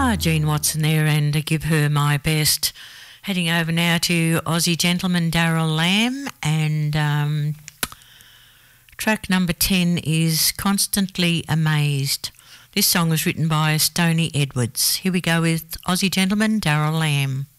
Gene Watson there, and to give her my best. Heading over now to Aussie gentleman Daryl Lamb, and track number 10 is Constantly Amazed. This song was written by Stoney Edwards. Here we go with Aussie gentleman Daryl Lamb.